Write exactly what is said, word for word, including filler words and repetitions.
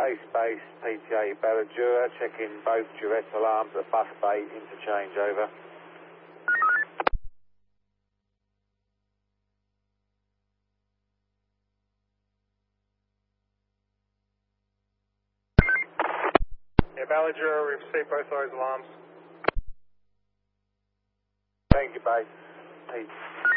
Base, base, P T A Belladura, checking both Durette alarms at Bus Bay interchange, over. Yeah, Belladura, we've received both those alarms. Thank you, base. Peace.